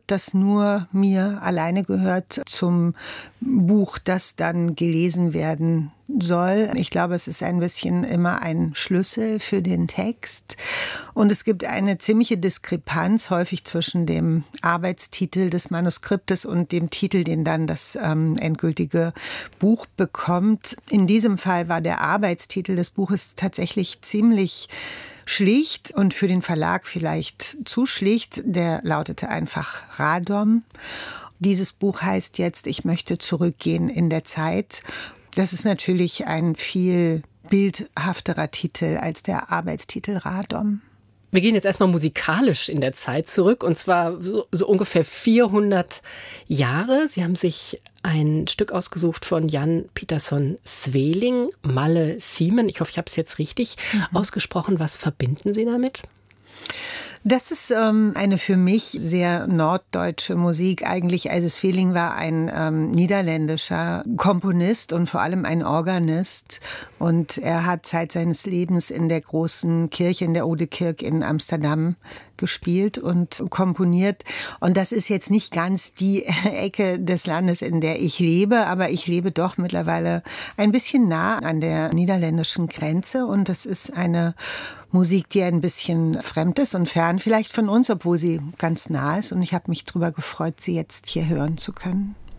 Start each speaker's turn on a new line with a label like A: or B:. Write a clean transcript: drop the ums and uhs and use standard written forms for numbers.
A: das nur mir alleine gehört, zum Buch, das dann gelesen werden soll. Ich glaube, es ist ein bisschen immer ein Schlüssel für den Text. Und es gibt eine ziemliche Diskrepanz häufig zwischen dem Arbeitstitel des Manuskriptes und dem Titel, den dann das endgültige Buch bekommt. In diesem Fall war der Arbeitstitel des Buches tatsächlich ziemlich schlicht und für den Verlag vielleicht zu schlicht. Der lautete einfach Radom. Dieses Buch heißt jetzt Ich möchte zurückgehen in der Zeit. Das ist natürlich ein viel bildhafterer Titel als der Arbeitstitel Radom.
B: Wir gehen jetzt erstmal musikalisch in der Zeit zurück, und zwar so ungefähr 400 Jahre. Sie haben sich ein Stück ausgesucht von Jan Pieterszoon Sweelinck, Malle Siemen. Ich hoffe, ich habe es jetzt richtig ausgesprochen. Was verbinden Sie damit?
A: Das ist eine für mich sehr norddeutsche Musik eigentlich. Also Sweelinck war ein niederländischer Komponist und vor allem ein Organist. Und er hat Zeit seines Lebens in der großen Kirche, in der Oudekerk in Amsterdam gespielt und komponiert. Und das ist jetzt nicht ganz die Ecke des Landes, in der ich lebe, aber ich lebe doch mittlerweile ein bisschen nah an der niederländischen Grenze. Und das ist eine Musik, die ein bisschen fremd ist und fern vielleicht von uns, obwohl sie ganz nah ist. Und ich habe mich darüber gefreut, sie jetzt hier hören zu können.